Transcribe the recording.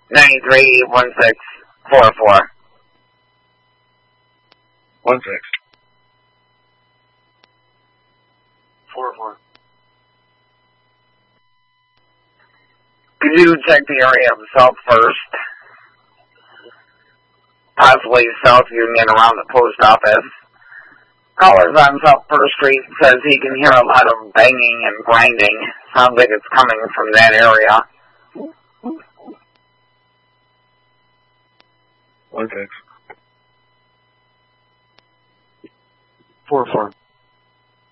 931644. 44. Could you check the area of South First? Possibly South Union around the post office. Callers on South First Street says he can hear a lot of banging and grinding. Sounds like it's coming from that area. 44.